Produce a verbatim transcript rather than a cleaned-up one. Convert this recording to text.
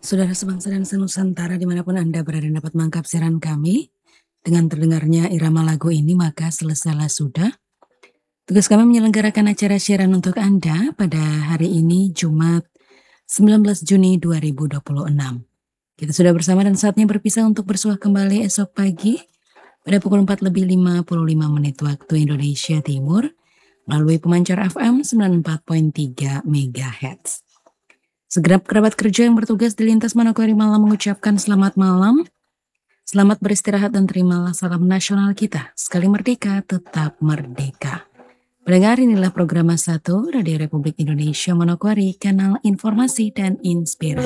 Saudara sebangsa dan senusantara dimanapun Anda berada dapat mengangkat siaran kami. Dengan terdengarnya irama lagu ini maka selesailah sudah. Tugas kami menyelenggarakan acara siaran untuk Anda pada hari ini Jumat sembilan belas Juni dua ribu dua puluh enam. Kita sudah bersama dan saatnya berpisah untuk bersuah kembali esok pagi pada pukul empat lebih lima puluh lima menit waktu Indonesia Timur melalui pemancar F M sembilan puluh empat koma tiga megahertz. Segenap kerabat kerja yang bertugas di lintas Manokwari Malang mengucapkan selamat malam, selamat beristirahat dan terimalah salam nasional kita. Sekali merdeka, tetap merdeka. Pendengar, inilah program satu Radio Republik Indonesia Manokwari, kanal informasi dan inspirasi.